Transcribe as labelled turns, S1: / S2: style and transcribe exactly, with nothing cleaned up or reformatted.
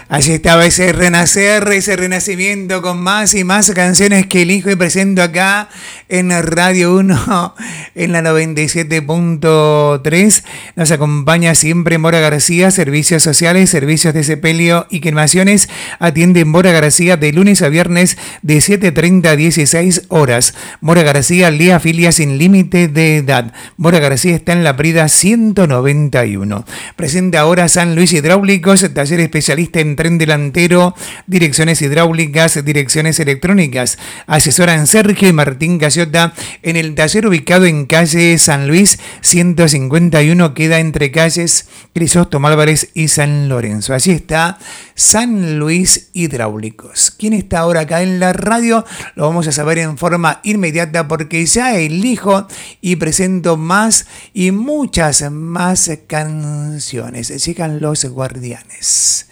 S1: Allí estaba ese renacer, ese renacimiento con más y más canciones que elijo y presento acá en Radio uno, en la noventa y siete punto tres. Nos acompaña siempre Mora García, servicios sociales, servicios de sepelio y cremaciones. Atiende Mora García de lunes a viernes de siete treinta a dieciséis horas. Mora García, Lea Filia sin límite de edad. Mora García está en la Prida ciento noventa y uno. Presenta ahora San Luis Hidráulicos, taller especialista en tren delantero, direcciones hidráulicas, direcciones electrónicas. Asesoran Sergio y Martín Cayota en el taller ubicado en calle San Luis ciento cincuenta y uno, queda entre calles Crisóstomo Álvarez y San Lorenzo. Allí está San Luis Hidráulicos. ¿Quién está ahora acá en la radio? Lo vamos a saber en forma inmediata porque ya elijo y presento más y muchas más canciones. Llegan los Guardianes.